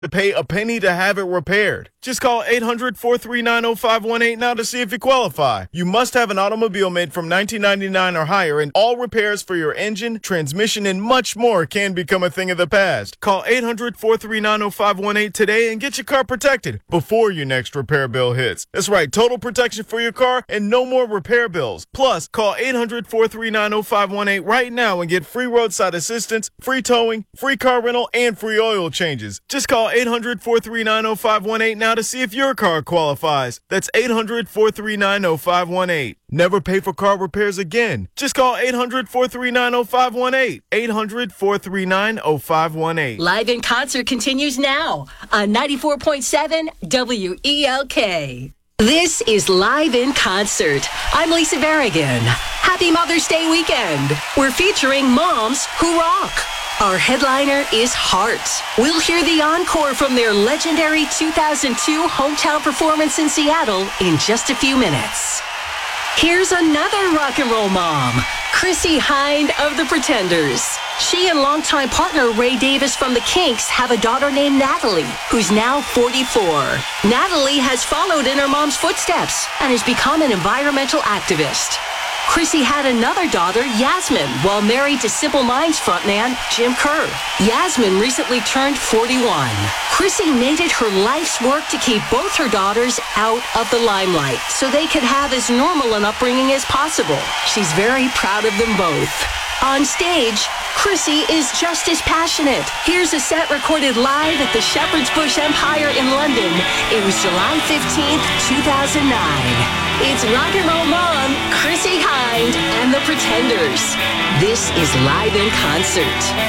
pay a penny to have it repaired. Just call 800-439-0518 now to see if you qualify. You must have an automobile made from 1999 or higher, and all repairs for your engine, transmission, and much more can become a thing of the past. Call 800-439-0518 today and get your car protected before your next repair bill hits. That's right, total protection for your car and no more repair bills. Plus, call 800-439-0518 right now and get free roadside assistance, free towing, free car rental, and free oil changes. Just call 800-439-0518 now to see if your car qualifies. That's 800-439-0518. Never pay for car repairs again. Just call 800-439-0518. 800-439-0518. Live in Concert continues now on 94.7 WELK. This is Live in Concert. I'm Lisa Berrigan. Happy Mother's Day weekend. We're featuring moms who rock. Our headliner is Heart. We'll hear the encore from their legendary 2002 hometown performance in Seattle in just a few minutes. Here's another rock and roll mom, Chrissie Hynde of The Pretenders. She and longtime partner Ray Davis from The Kinks have a daughter named Natalie, who's now 44. Natalie has followed in her mom's footsteps and has become an environmental activist. Chrissie had another daughter, Yasmin, while married to Simple Minds frontman Jim Kerr. Yasmin recently turned 41. Chrissie made it her life's work to keep both her daughters out of the limelight so they could have as normal an upbringing as possible. She's very proud of them both. On stage, Chrissie is just as passionate. Here's a set recorded live at the Shepherd's Bush Empire in London. It was July 15th, 2009. It's rock and roll mom, Chrissie Hynde and The Pretenders. This is Live in Concert.